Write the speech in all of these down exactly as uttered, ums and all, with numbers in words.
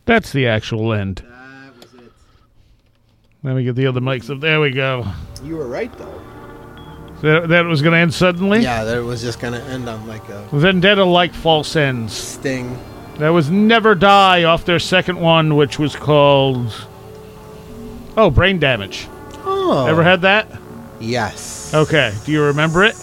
That's the actual end. That was it. Let me get the other mics up. There we go. You were right, though. That, that was going to end suddenly? Yeah, that was just going to end on like a Vendetta like false ends. sting. That was Never Die off their second one, which was called... Oh, Brain Damage. Oh. Ever had that? Yes. Okay. Do you remember it?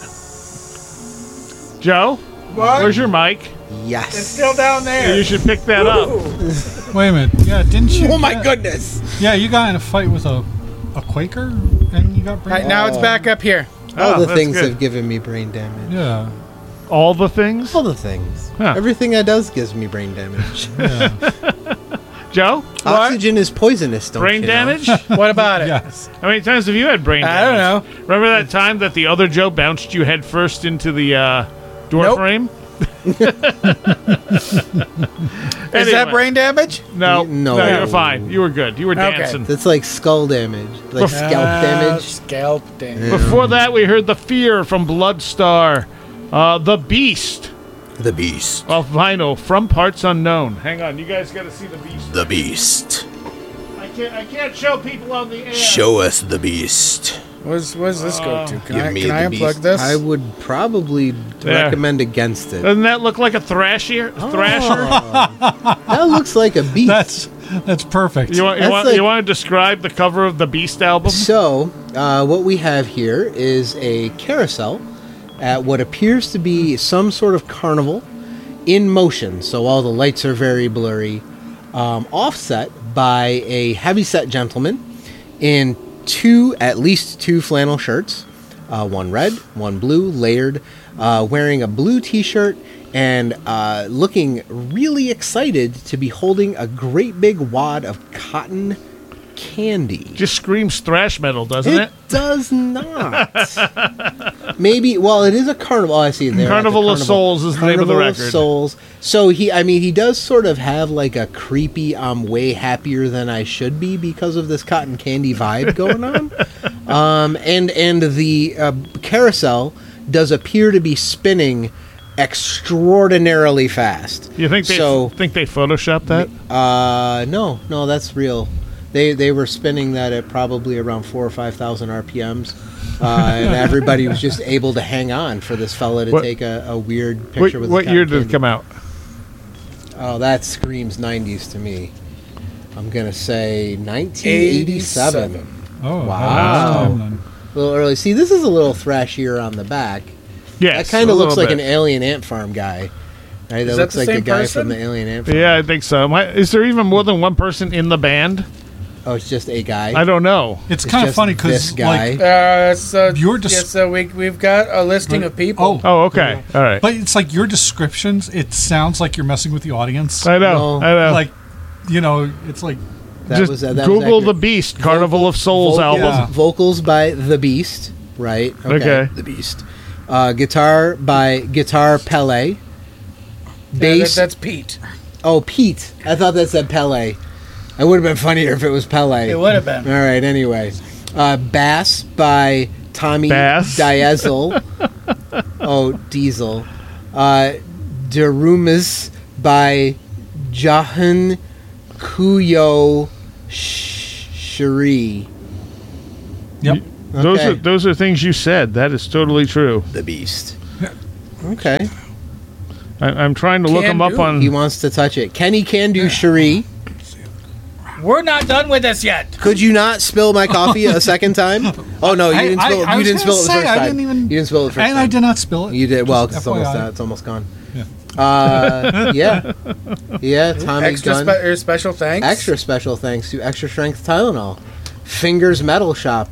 Joe? What? Where's your mic? Yes. It's still down there. You should pick that up. Wait a minute. Yeah, didn't you? Oh my get- goodness. Yeah, you got in a fight with a a Quaker, and you got brain. Right, now it's back up here. All Oh, the that's things good. have given me brain damage. Yeah. All the things? All the things. Huh. Everything that does gives me brain damage. Yeah. Joe? Oxygen is poisonous, don't Brain you know? damage? What about it? Yes. How many times have you had brain I don't damage? know. Remember that time that the other Joe bounced you head first into the uh, door Nope. frame? Is that brain damage? No, No. no, you're fine. You were good. You were Okay. dancing. That's like skull damage. Like Bef- scalp Uh, damage. Scalp damage. Before that, we heard The Fear from Bloodstar. Uh, the Beast The Beast. of vinyl from Parts Unknown. Hang on, you guys got to see The Beast. The Beast. I can't, I can't show people on the air. Show us the Beast. What's what's this go to? Can Give I, me can I the unplug beast. this? I would probably There. recommend against it. Doesn't that look like a thrasher? Thrasher? That looks like a beast. That's that's perfect. You want, you, That's want, like- you want to describe the cover of the Beast album? So, uh, what we have here is a carousel at what appears to be some sort of carnival in motion. So all the lights are very blurry, um, offset by a heavyset gentleman in two, at least two flannel shirts, uh, one red, one blue, layered, uh, wearing a blue t-shirt and uh, looking really excited to be holding a great big wad of cotton candy. Just screams thrash metal, doesn't It it? does not. Maybe. Well, it is a carnival. Oh, I see. There at the Carnival of Souls is the name of the Carnival of record. Souls. So he, I mean, he does sort of have like a creepy, I'm way happier than I should be because of this cotton candy vibe going on. um, and and the uh, carousel does appear to be spinning extraordinarily fast. You think they So- think they photoshopped that? Uh, no, no, that's real. They they were spinning that at probably around four or five thousand R P Ms, uh, and everybody was just able to hang on for this fella to What- take a, a weird What, picture with. what his year cotton did it candy. come out? Oh, that screams nineties to me. I'm gonna say nineteen eighty-seven. Oh, Wow. that was time then. A little early. See, this is a little thrashier on the back. Yes, That kind a of looks little like bit. an Alien Ant Farm guy. Right? That Is that looks the like the same guy person? from the Alien Ant Farm. Yeah, I think so. My, is there even more than one person in the band? Oh, it's just a guy. I don't know. It's It's kind of just funny this because guy. like, Uh, so Your des- yeah, so we we've got a listing of people. oh, Oh, okay. All right. but it's like your descriptions. It sounds like you're messing with the audience. I know. No. I know. Like, you know, it's like That Just was that was Google accurate. the Beast Carnival of Souls Vocal- album. Yeah. Vocals by The Beast, right? Okay. The Beast. Uh, guitar by Guitar Pele. Yeah, that, Bass. that's Pete. oh, Pete. I thought that said Pele. It would have been funnier if it was Pele. It would have been. All right. Anyway, uh, Bass by Tommy Bass? Diesel. oh, Diesel. Uh, Derumas by Jahan Kuyo Sh- Shari. yep. Those Okay. are those are things you said. That is totally true. The Beast. Okay. I, I'm trying to look Can them up do. on. He wants to touch it. Kenny can do Cherie. We're not done with this yet. Could you not spill my coffee a second time? Oh no, you I- didn't I- spill. I you was didn't gonna spill it the say, first I time. didn't even- you didn't spill it the first And time. I did not spill it. You did well Just because it's almost F Y I. uh, it's almost gone. Yeah. Uh, yeah, yeah. Tommy Extra Gunn. spe- or special thanks. Extra special thanks to Extra Strength Tylenol, Fingers Metal Shop,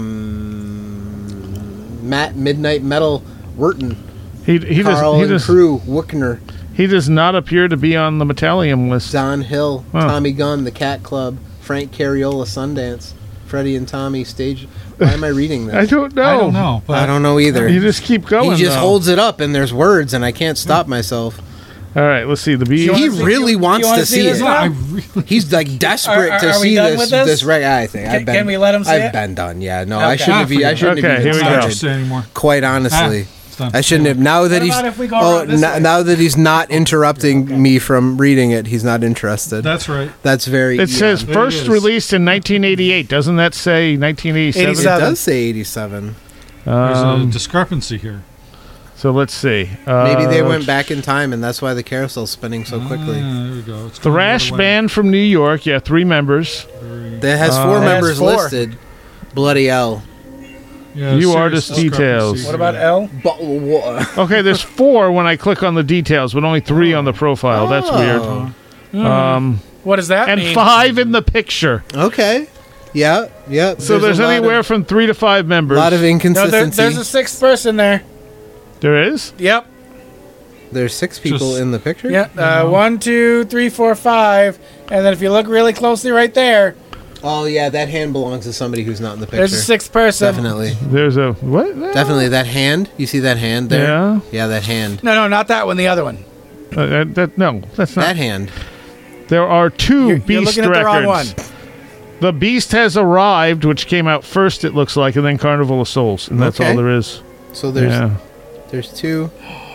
um, Matt Midnight Metal Wurton, he he Carl does he and does Crew Wickner, he does not appear to be on the Metallium list. Don Hill, Huh. Tommy Gunn, The Cat Club, Frank Cariola, Sundance, Freddie and Tommy Stage. Why am I reading this? I don't know. I don't know. But I don't know either. You just keep going. He just though. holds it up and there's words and I can't stop myself. All right, let's see the Beast. You He wanna see- really you- wants you wanna to see see this it. now? I really, He's like desperate Are- are- to are we see done this. with this? This right? I think. I've Can- been, can we let him see I've it? been done. Yeah. No, I Okay. shouldn't have. be- I shouldn't Okay, have here even we I'm go. not started. interested anymore. Quite honestly. done. I shouldn't have. Now that What he's about if we go oh, around this no- way? now that he's not interrupting me from reading it, he's not interested. That's right. That's very. It says There it first is. released in nineteen eighty-eight. Doesn't that say nineteen eighty-seven? It eighty-seven. does say eighty-seven. There's a Um, discrepancy here. so let's see. Uh, Maybe they went back in time, and that's why the carousel's spinning so quickly. Ah, there we go. It's going the Thrash other way. Band from New York. Yeah, three members. Very- That has four Uh, It has members four. listed. Bloody L. Yeah, You serious artist discrepancy details. What here. about L? But wha- Okay, there's four when I click on the details, but only three on the profile. That's Oh. weird. Um, What does that and mean? five in the picture. Okay. Yeah. Yeah. So there's, a lot anywhere of, from three to five members. lot of No, there, inconsistency. there's a sixth person there. there is? Yep. There's six people Just- in the picture. Yeah. Uh, one, two, three, four, five, and then if you look really closely, right there, Oh yeah, that hand belongs to somebody who's not in the picture. there's a sixth person. Definitely. There's a what? Definitely that hand. You see that hand there? Yeah. Yeah, that hand. No, no, not that one. The other one. Uh, that, that- no, that's not. That hand. There are 2 You're- you're Beast looking at the wrong records. one. The Beast has arrived, which came out first, it looks like, and then Carnival of Souls, and that's Okay. all there is. So there's yeah. there's two.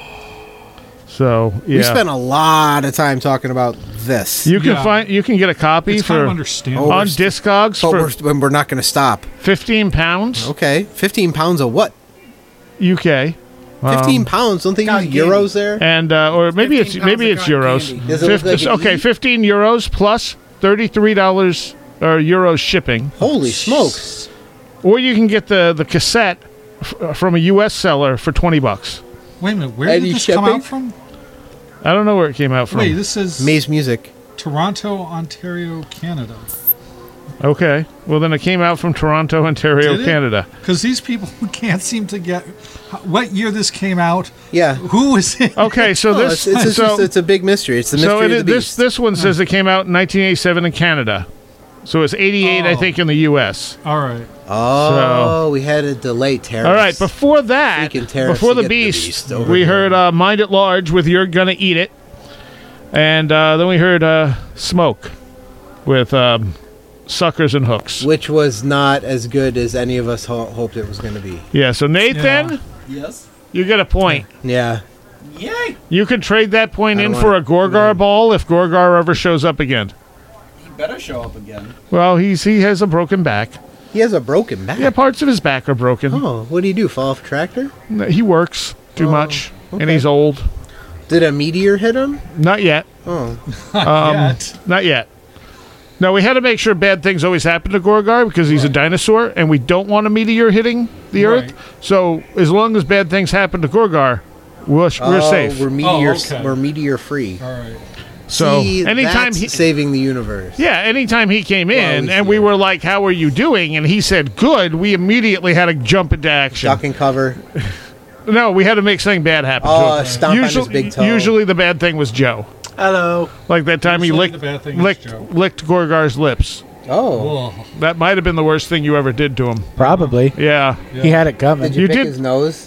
So yeah, We spent a lot of time talking about this. you can Yeah. find you can get a copy It's kind for of understandable. Oh, on we're st- Discogs but for we're, when we're not going to stop. fifteen pounds Okay, fifteen pounds of what? U K. Fifteen Um, pounds. Don't think Cotton use euros there. and uh, or maybe it's fifteen maybe pounds it's of cotton euros. candy. Does it look Fif- like an okay, E? fifteen euros plus thirty-three dollars or euros shipping, Holy smokes! or you can get the the cassette f- from a U S seller for twenty bucks. Wait a minute. Where Any did this come shipping? out from? I don't know where it came out from. Wait, this is Maze Music. Toronto, Ontario, Canada. Okay, well then it came out from Toronto, Ontario, Did it? Canada. Because these people can't seem to get what year this came out. Yeah. Who was it? Okay, so Oh, this it's, it's, so, just, it's a big mystery. It's the mystery so it of is, the this beast. this one says it came out in nineteen eighty-seven in Canada. So it's eighty-eight, I Oh. think, in the U S. All right. oh, we had a delay terrorist. All right, before that, Freaking terrorists before to the get the Beast, Beast over we here. heard uh, Mind at Large with You're Gonna Eat It. And uh, then we heard uh, Smoke with um, Suckers and Hooks. Which was not as good as any of us ho- hoped it was going to be. Yeah, so Nathan, Yeah. Yes. you get a point. Yeah. Yay! You can trade that point I in don't for a want- Gorgar ball if Gorgar ever shows up again. He better show up again. Well, he's he has a broken back. He has a broken back. Yeah, parts of his back are broken. Oh, what do you do? Fall off a tractor? He works too Oh, much, and okay. he's old. Did a meteor hit him? Not yet. Oh. Um, Yet. Not yet. No, we had to make sure bad things always happen to Gorgar because he's a dinosaur, and we don't want a meteor hitting the Right. Earth. So as long as bad things happen to Gorgar, we're, we're Oh, safe. We're meteor, Oh, okay. we're meteor free. All right. so See, anytime that's he, saving the universe. yeah, anytime he came in, he's and we here. were like, "How are you doing?" and he said, "Good," we immediately had to jump into action. Duck and cover. No, we had to make something bad happen Oh, to him. stomp on his Usually, big toe. usually the bad thing was Joe. Hello. Like that time he Usually licked the bad thing is licked, Joe. licked Gorgar's lips. Oh. Whoa. That might have been the worst thing you ever did to him. Probably. Yeah. He had it coming. Did you, You pick did- his nose?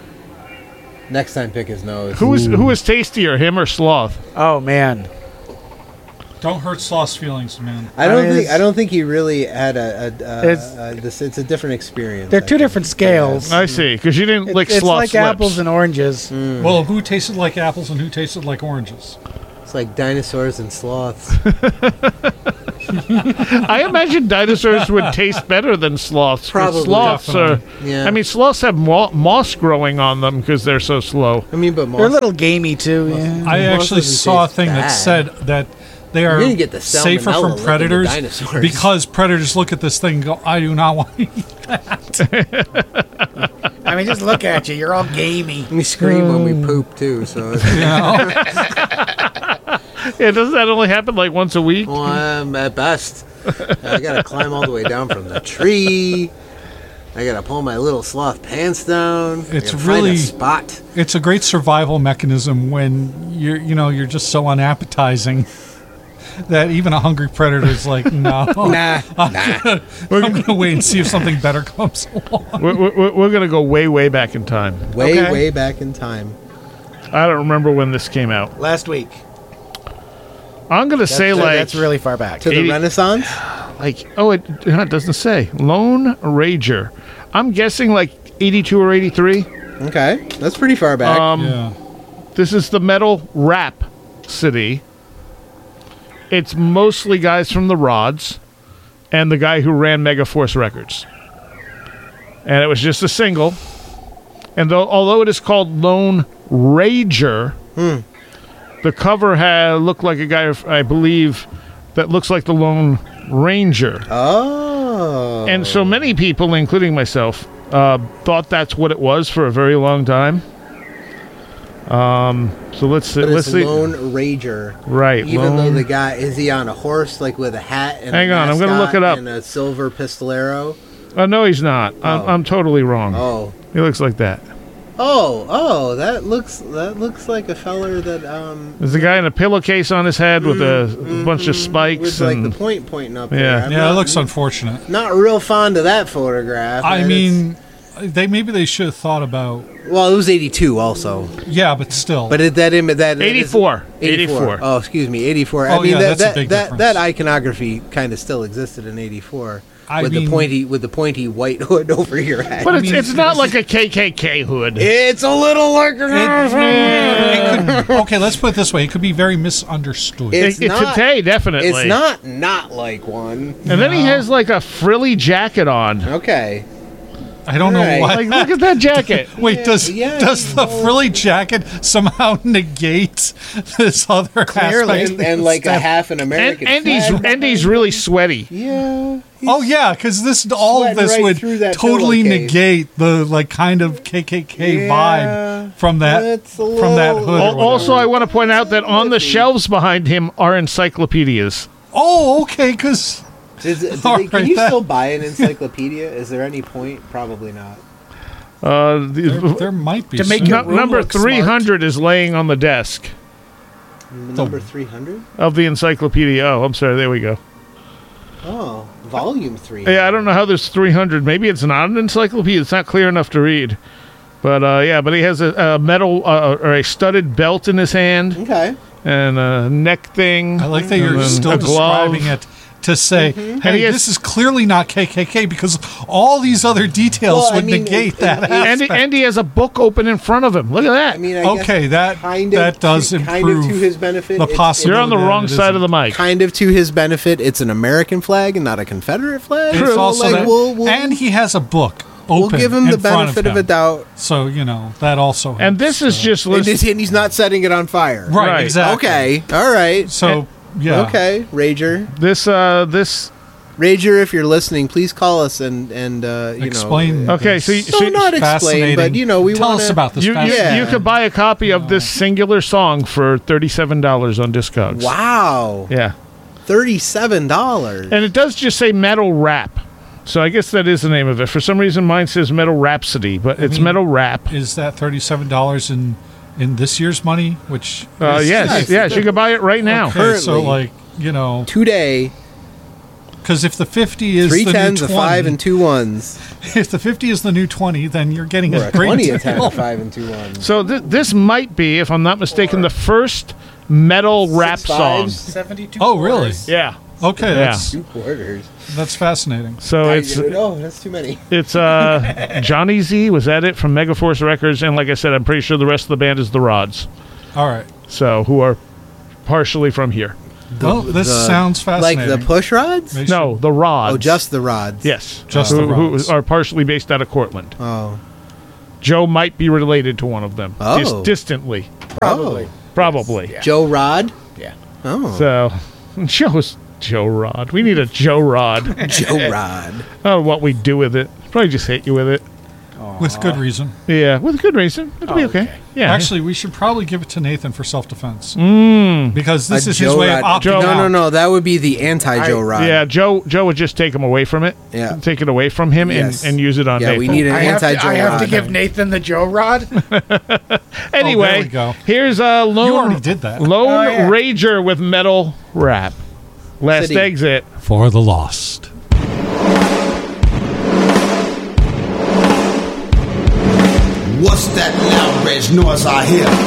Next time, pick his nose. Who was who was tastier, him or Sloth? Oh man. Don't hurt Sloth's feelings, man. I don't I mean, think. it's- I don't think he really had a. a, a, It's- a this, it's a different experience. They're I two think. different scales. I see, because you didn't It- lick it's Sloth's like lips. apples and oranges. Well, who tasted like apples and who tasted like oranges? It's like dinosaurs and sloths. I imagine dinosaurs would taste better than sloths. 'cause Probably. Sloths are. Yeah. I mean, sloths have mo- moss growing on them because they're so slow. I mean, but They're a most, little gamey too. Yeah. I Most actually doesn't saw a taste thing that bad. said that they are You're gonna get the safer salmonella from licking the predators dinosaurs. because predators look at this thing and go, I do not want to eat. I mean, just look at you. You're all gamey. we scream when we poop too. So, it's, You know? Yeah, doesn't that only happen like once a week? well, um, at best, I gotta climb all the way down from the tree. I gotta pull my little sloth pants down. I It's gotta find really- a spot. It's a great survival mechanism when you're, you know, you're just so unappetizing that even a hungry predator is like, no, Nah, nah. I'm going to wait and see if something better comes along. We're, we're, we're going to go way, way back in time. Way, Okay. way back in time. I don't remember when this came out. Last week. I'm going to say So like that's really far back. To eighty the Renaissance. like oh it, it doesn't say Lone Ranger. I'm guessing like eighty-two or eighty-three. Okay, that's pretty far back. Um, Yeah. This is the Metal Rap City. It's mostly guys from the Rods and the guy who ran Megaforce Records. And it was just a single. And though, although it is called Lone Rager, Hmm. the cover had looked like a guy, I believe, that looks like the Lone Ranger. Oh. And so many people, including myself, uh, thought that's what it was for a very long time. Um, so let's see. But Let's it's see. Lone Rager. Right. Even Lone- though the guy, is he on a horse, like with a hat and Hang a on, I'm gonna mascot look it up. and a silver pistolero? Oh, no, he's not. I'm, Oh. I'm totally wrong. Oh. He looks like that. Oh, oh, that looks that looks like a feller that um There's a guy in a pillowcase on his head with a bunch of spikes. with like and the point pointing up Yeah. there. I'm Yeah, not, it looks unfortunate. not real fond of that photograph. I and mean, they maybe they should have thought about. it's- well, it was eighty-two also, Yeah, but still. but it, that Im- that that is- eighty-four. eighty-four. eighty-four. Oh, excuse me, eighty-four. I Oh, mean yeah, that that's a that big that, difference. that iconography kind of still existed in eighty-four. I with mean- the pointy with the pointy white hood over your head. But it's, mean, it's not like a K K K hood. it's a little like It could- okay, let's put it this way: it could be very misunderstood. It- It- it's it- not- today, definitely. It's not not like one. And then he has like a frilly jacket on. Okay. I don't know Right. why. Like, look at that jacket. Wait, does yeah, does the well- frilly jacket somehow negate this other Clearly, aspect? and, and like a Step- half an And, American and he's flag. and he's really sweaty. Yeah. Oh yeah, because this all of sweating this right would through that totally pillowcase. negate the like kind of K K K Yeah, vibe from that it's a from that little- hood. or Al- Also, whatever. I want to point out that on the shelves behind him are encyclopedias. oh okay, because Is it- do All they- can right, you that- still buy an encyclopedia? Is there any point? Probably not. Uh, there, the, there might be To make some- your nu- room number look smart. three hundred is laying on the desk Number three hundred. of the encyclopedia. Oh, I'm sorry. There we go. Oh, volume three. Yeah, I don't know how there's three hundred. Maybe it's not an encyclopedia. It's not clear enough to read. But uh, yeah, but he has a, a metal uh, or a studded belt in his hand Okay. and a neck thing. I like that and you're then still a glove. describing it to say, Mm-hmm. hey, And he has- this is clearly not K K K because all these other details Well, I would mean, negate it- that it- And, he- aspect. and he has a book open in front of him. Look at that. I mean, I Okay, guess that- kind of that does to, kind improve of to his benefit. the it's- possibility. You're on the that wrong it side of the mic. Kind of to his benefit, it's an American flag and not a Confederate flag. And it's So, also like, that- we'll, we'll, and he has a book we'll open give him the in front benefit of, him. a doubt. So, you know, that also helps. And this is just And, list- he's- and he's not setting it on fire. Right, Right. exactly. Okay. All right. So, yeah. Okay, Rager. this uh this Rager, if you're listening, please call us and and uh, you Explain. know. Okay, so you- So so not explain, Fascinating. but you know we Tell want us about this. you, you, fascinating- you could buy a copy of this singular song for thirty-seven dollars on Discogs. Wow, Yeah. thirty-seven dollars. And it does just say Metal Rap. So I guess that is the name of it. For some reason mine says Metal Rhapsody, but it's mean- Metal Rap. Is that thirty-seven dollars in in this year's money? Which Uh, is- yes, nice. yes, you can buy it right now. Okay, so Currently. like you know, Today, because if the fifty is three the tens, new a five, twenty, and two ones, if the fifty is the new twenty, then you're getting or a a great twenty, a deal. ten, a five, and two ones. So th- this might be, if I'm not mistaken, the first metal rap Six song. fives, seventy-two. Oh, really? quarters. Yeah. Okay, Yeah. that's two quarters. that's fascinating. So I it's didn't know, that's too many. it's uh Johnny Z, was that it, from Megaforce Records, and like I said, I'm pretty sure the rest of the band is the Rods. All right. So who are partially from here. Well, this The- sounds Like fascinating. the push rods? Make No, sure- the Rods. Oh, just the rods. yes, Just who, the who Rods. are partially based out of Cortland. Oh, Joe might be related to one of them, Oh. Dis- distantly, probably. probably. Joe Rod. Yeah. Oh, So Joe's Joe Rod. We need a Joe Rod. Joe Rod. Oh, what we do with it? Probably just hit you with it. with good reason. Yeah, with good reason. It'll be okay. okay. Yeah, Actually, we should probably give it to Nathan for self-defense Mm. because this A is his Joe way of Rod. opting Joe- No, out. no, no. That would be the anti-Joe I- Rod. yeah. Joe Joe would just take him away from it. Yeah. take it away from him Yes. and, and use it on. Yeah, Nathan. we need an I have, to, anti-Joe I have to Rod. give Nathan the Joe Rod. Anyway, Oh, there we go. here's a lone. You already did that. Lone Oh, yeah. Rager with metal rap. Last City. exit. For the lost. What's that loud red noise I hear?